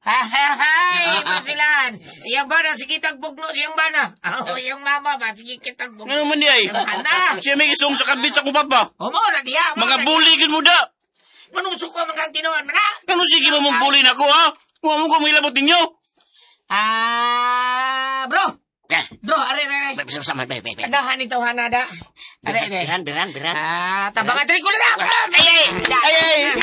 Hay, Pasilan. Yang bana, sige tagbugno siyang bana. Yung mama ba, sige kitagbugno. Ano man di ay? Siya may isong sa kabit sa kupapa. O mo na diya. Mga buligin mo da. Manusok ko mga tinoan mo na. Ano sige mo mong bulin ako, ha? Huwag mo ko may labot ninyo. Bro. Bro, are. Sama, bay. Adahan ito, hanada. Are. Biran. Tabangan triko na. Ay.